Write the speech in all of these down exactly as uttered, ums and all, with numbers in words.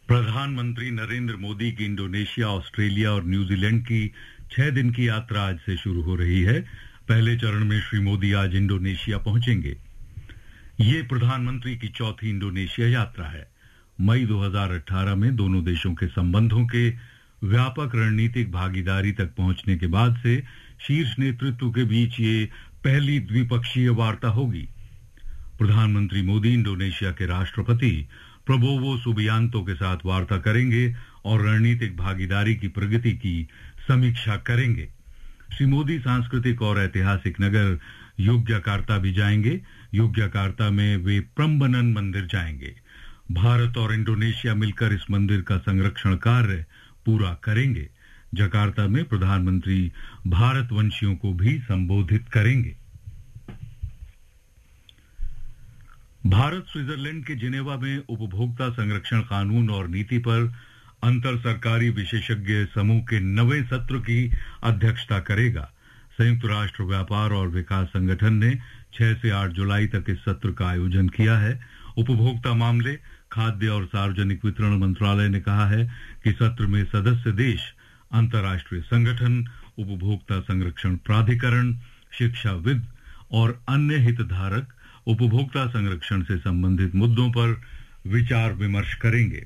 प्रधानमंत्री नरेंद्र मोदी की Indonesia, Australia और न्यूजीलैंड की छह दिन की यात्रा आज से शुरू हो रही है। पहले चरण में श्री मोदी आज इंडोनेशिया पहुंचेंगे। ये प्रधानमंत्री की चौथी इंडोनेशिया यात्रा है। मई दो हज़ार अठारह में दोनों देशों के संबंधों के व्यापक रणनीतिक भागीदारी तक पहुंचने के बाद से शीर्ष नेतृत्व के बीच ये पहली द्विपक्षीय वार्ता होगी। प्रधानमंत्री मोदी इंडोनेशिया के राष्ट्रपति प्रबोवो सुबियांतो के साथ वार्ता करेंगे और रणनीतिक भागीदारी की प्रगति की समीक्षा करेंगे। श्री मोदी सांस्कृतिक और ऐतिहासिक नगर योग्यकार्ता भी जाएंगे। योग्यकार्ता में वे प्रम्बनन मंदिर जाएंगे। भारत और इंडोनेशिया मिलकर इस मंदिर का संरक्षण कार्य पूरा करेंगे। जकार्ता में प्रधानमंत्री भारतवंशियों को भी संबोधित करेंगे। भारत स्विट्जरलैंड के जिनेवा में उपभोक्ता संरक्षण कानून और नीति पर अंतर सरकारी विशेषज्ञ समूह के नवे सत्र की अध्यक्षता करेगा। संयुक्त राष्ट्र व्यापार और विकास संगठन ने छह से आठ जुलाई तक इस सत्र का आयोजन किया है। उपभोक्ता मामले, खाद्य और सार्वजनिक वितरण मंत्रालय ने कहा है कि सत्र में सदस्य देश, अंतर्राष्ट्रीय संगठन, उपभोक्ता संरक्षण प्राधिकरण, शिक्षाविद और अन्य हितधारक उपभोक्ता संरक्षण से संबंधित मुद्दों पर विचार विमर्श करेंगे।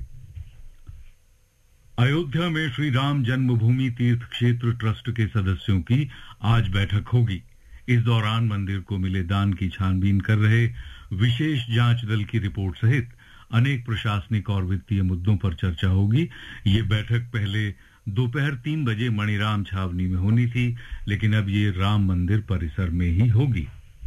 अयोध्या में श्री राम जन्मभूमि तीर्थ क्षेत्र ट्रस्ट के सदस्यों की आज बैठक होगी। इस दौरान मंदिर को मिले दान की छानबीन कर रहे विशेष जांच दल की रिपोर्ट सहित अनेक प्रशासनिक और वित्तीय मुद्दों पर चर्चा होगी। ये बैठक पहले दोपहर तीन बजे मणिराम छावनी में होनी थी, लेकिन अब ये राम मंदिर परिसर में ही होगी।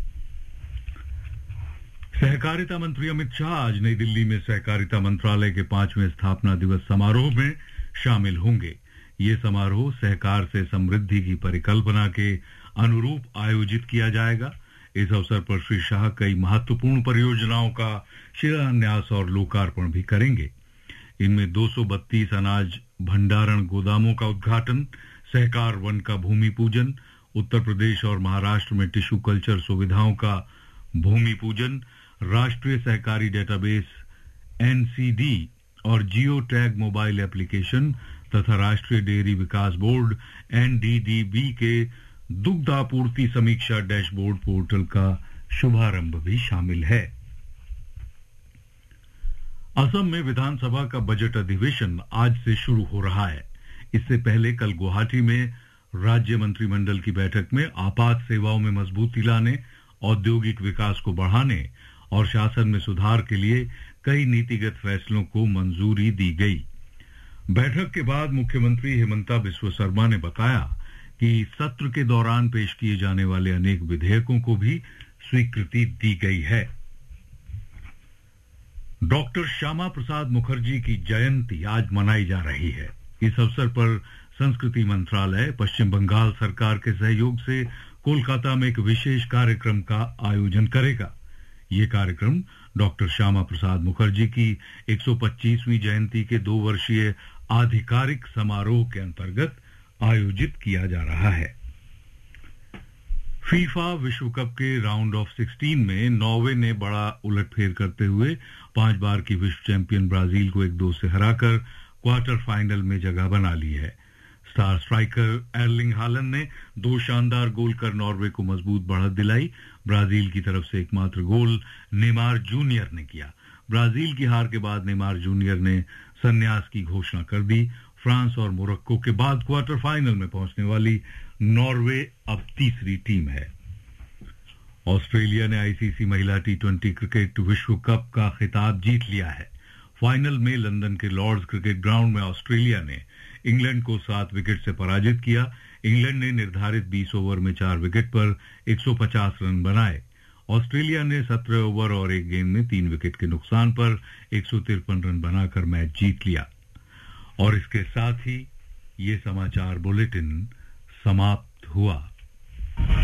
सहकारिता मंत्री अमित शाह आज नई दिल्ली में सहकारिता मंत्रालय के पांचवें स्थापना दिवस समारोह में शामिल होंगे। ये समारोह सहकार से समृद्धि की परिकल्पना के अनुरूप आयोजित किया जाएगा। इस अवसर पर श्री शाह कई महत्वपूर्ण परियोजनाओं का शिलान्यास और लोकार्पण भी करेंगे। इनमें दो सौ बत्तीस अनाज भंडारण गोदामों का उद्घाटन, सहकार वन का भूमि पूजन, उत्तर प्रदेश और महाराष्ट्र में टिश्यू कल्चर सुविधाओं का भूमि पूजन, राष्ट्रीय सहकारी डेटाबेस एनसीडी और जियो टैग मोबाइल एप्लीकेशन तथा राष्ट्रीय डेयरी विकास बोर्ड एनडीडीबी के दुग्ध आपूर्ति समीक्षा डैशबोर्ड पोर्टल का शुभारंभ भी शामिल है। असम में विधानसभा का बजट अधिवेशन आज से शुरू हो रहा है। इससे पहले कल गुवाहाटी में राज्य मंत्रिमंडल की बैठक में आपात सेवाओं में मजबूती लाने, औद्योगिक विकास को बढ़ाने और शासन में सुधार के लिए कई नीतिगत फैसलों को मंजूरी दी गई। बैठक के बाद मुख्यमंत्री हिमंता बिस्वा शर्मा ने बताया कि सत्र के दौरान पेश किए जाने वाले अनेक विधेयकों को भी स्वीकृति दी गई है। डॉक्टर श्यामा प्रसाद मुखर्जी की जयंती आज मनाई जा रही है। इस अवसर पर संस्कृति मंत्रालय पश्चिम बंगाल सरकार के सहयोग से कोलकाता में एक विशेष कार्यक्रम का आयोजन करेगा। ये कार्यक्रम डॉक्टर श्यामा प्रसाद मुखर्जी की एक सौ पच्चीसवीं जयंती के दो वर्षीय आधिकारिक समारोह के अंतर्गत आयोजित किया जा रहा है। फीफा विश्व कप के राउंड ऑफ सिक्सटीन में नॉर्वे ने बड़ा उलटफेर करते हुए पांच बार की विश्व चैंपियन ब्राजील को एक दो से हराकर क्वार्टर फाइनल में जगह बना ली है। स्टार स्ट्राइकर एर्लिंग हालैंड ने दो शानदार गोल कर नॉर्वे को मजबूत बढ़त दिलाई। ब्राजील की तरफ से एकमात्र गोल नेमार जूनियर ने किया। ब्राजील की हार के बाद नेमार जूनियर ने संन्यास की घोषणा कर दी। फ्रांस और मोरक्को के बाद क्वार्टर फाइनल में पहुंचने वाली नॉर्वे अब तीसरी टीम है। ऑस्ट्रेलिया ने आईसीसी महिला टी ट्वेंटी क्रिकेट विश्व कप का खिताब जीत लिया है। फाइनल में लंदन के लॉर्ड्स क्रिकेट ग्राउंड में ऑस्ट्रेलिया ने इंग्लैंड को सात विकेट से पराजित किया। इंग्लैंड ने निर्धारित बीस ओवर में चार विकेट पर एक सौ पचास रन बनाए। ऑस्ट्रेलिया ने सत्रह ओवर और एक गेंद में तीन विकेट के नुकसान पर एक सौ तिरपन रन बनाकर मैच जीत लिया। और इसके साथ ही ये समाचार बुलेटिन समाप्त हुआ।